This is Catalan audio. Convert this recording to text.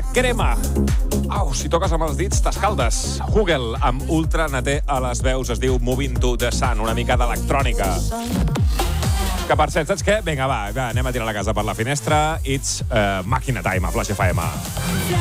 crema. Au, si toques amb els dits, t'escaldes. Hugel, amb ultra neter a les veus, es diu Moving to the Sun, una mica d'electrònica. Que per cert, saps què? Vinga, va, anem a tirar la casa per la finestra. It's Màquina Time a Flash FM.